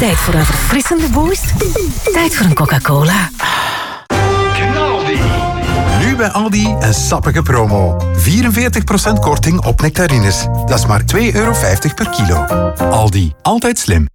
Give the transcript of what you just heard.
Tijd voor een verfrissende boost? Tijd voor een Coca-Cola. Knaldi. Nu bij Aldi een sappige promo. 44% korting op nectarines. Dat is maar €2,50 per kilo. Aldi, altijd slim.